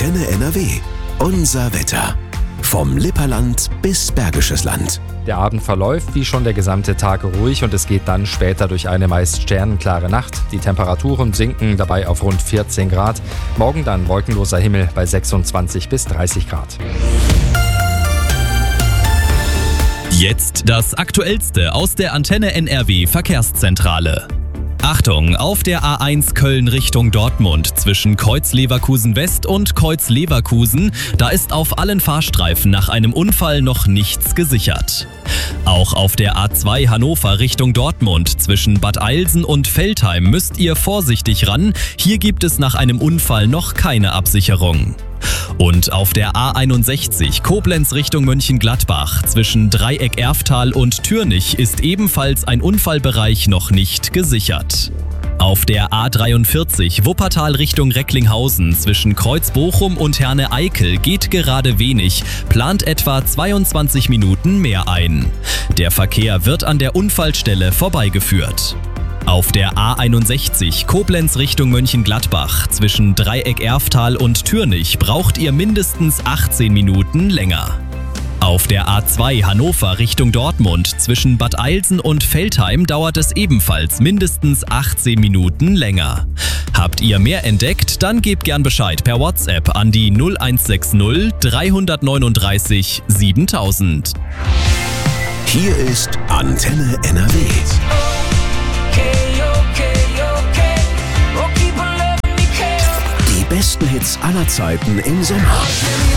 Antenne NRW. Unser Wetter. Vom Lipperland bis Bergisches Land. Der Abend verläuft wie schon der gesamte Tag ruhig und es geht dann später durch eine meist sternenklare Nacht. Die Temperaturen sinken dabei auf rund 14 Grad. Morgen dann wolkenloser Himmel bei 26 bis 30 Grad. Jetzt das Aktuellste aus der Antenne NRW Verkehrszentrale. Achtung, auf der A1 Köln Richtung Dortmund zwischen Kreuz-Leverkusen West und Kreuz-Leverkusen, da ist auf allen Fahrstreifen nach einem Unfall noch nichts gesichert. Auch auf der A2 Hannover Richtung Dortmund zwischen Bad Eilsen und Veltheim müsst ihr vorsichtig ran, hier gibt es nach einem Unfall noch keine Absicherung. Und auf der A61 Koblenz Richtung Mönchengladbach zwischen Dreieck-Erftal und Türnich ist ebenfalls ein Unfallbereich noch nicht gesichert. Auf der A43 Wuppertal Richtung Recklinghausen zwischen Kreuz-Bochum und Herne-Eickel geht gerade wenig, plant etwa 22 Minuten mehr ein. Der Verkehr wird an der Unfallstelle vorbeigeführt. Auf der A61 Koblenz Richtung Mönchengladbach zwischen Dreieck-Erftal und Türnich braucht ihr mindestens 18 Minuten länger. Auf der A2 Hannover Richtung Dortmund zwischen Bad Eilsen und Veltheim dauert es ebenfalls mindestens 18 Minuten länger. Habt ihr mehr entdeckt, dann gebt gern Bescheid per WhatsApp an die 0160 339 7000. Hier ist Antenne NRW. Die besten Hits aller Zeiten im Sommer.